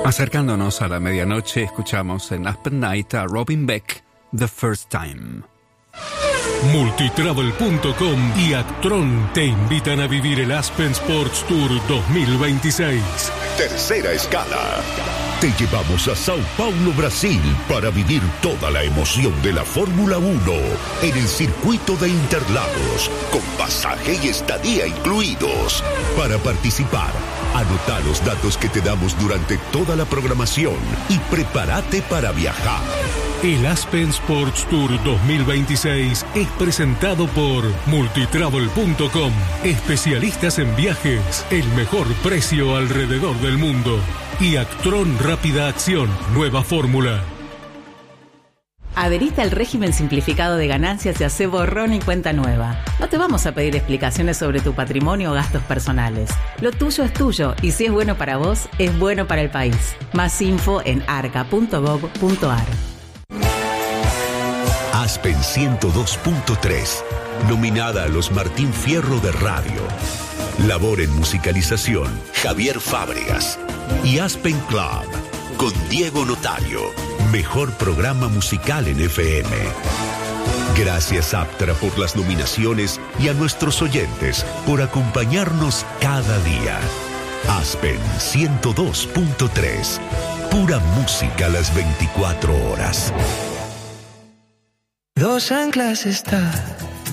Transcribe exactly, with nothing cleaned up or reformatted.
Acercándonos a la medianoche, escuchamos en Aspen Night a Robin Beck, The First Time. Multitravel punto com y Actron te invitan a vivir el Aspen Sports Tour dos mil veintiséis. Tercera escala. Te llevamos a Sao Paulo, Brasil, para vivir toda la emoción de la Fórmula uno en el circuito de Interlagos, con pasaje y estadía incluidos. Para participar, anota los datos que te damos durante toda la programación y prepárate para viajar. El Aspen Sports Tour dos mil veintiséis es presentado por Multitravel punto com. Especialistas en viajes, el mejor precio alrededor del mundo. Y Actron Rápida Acción, nueva fórmula. Adherite al régimen simplificado de ganancias y hace borrón y cuenta nueva. No te vamos a pedir explicaciones sobre tu patrimonio o gastos personales. Lo tuyo es tuyo y si es bueno para vos, es bueno para el país. Más info en arca punto gov punto ar. Aspen ciento dos punto tres, nominada a los Martín Fierro de Radio. Labor en musicalización, Javier Fábregas. Y Aspen Club, con Diego Notario, mejor programa musical en F M. Gracias Aptra por las nominaciones y a nuestros oyentes por acompañarnos cada día. Aspen ciento dos punto tres, pura música a las veinticuatro horas. Dos anclas está